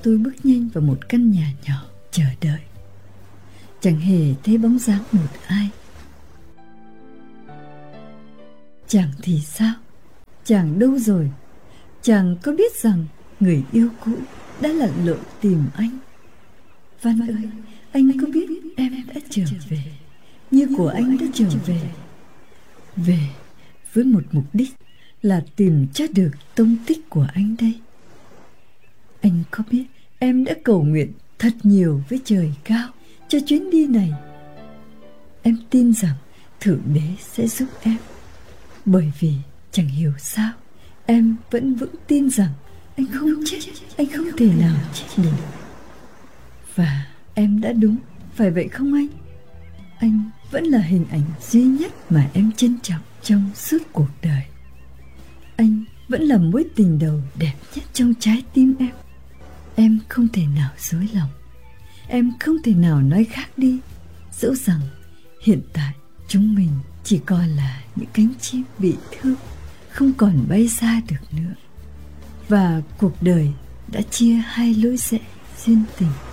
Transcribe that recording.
tôi bước nhanh vào một căn nhà nhỏ chờ đợi. Chẳng hề thấy bóng dáng một ai. Chàng thì sao? Chàng đâu rồi? Chàng có biết rằng người yêu cũ đã lặn lội tìm anh? Văn ơi, anh có biết em đã trở về, như của anh đã trở về. Về với một mục đích là tìm cho được tung tích của anh đây. Anh có biết em đã cầu nguyện thật nhiều với trời cao cho chuyến đi này. Em tin rằng Thượng Đế sẽ giúp em. Bởi vì chẳng hiểu sao em vẫn vững tin rằng anh không chết, anh không thể nào chết được. Và em đã đúng, phải vậy không anh? Anh vẫn là hình ảnh duy nhất mà em trân trọng trong suốt cuộc đời. Anh vẫn là mối tình đầu đẹp nhất trong trái tim em. Em không thể nào dối lòng. Em không thể nào nói khác đi, dẫu rằng hiện tại chúng mình chỉ còn là những cánh chim bị thương, không còn bay xa được nữa. Và cuộc đời đã chia hai lối rẽ duyên tình.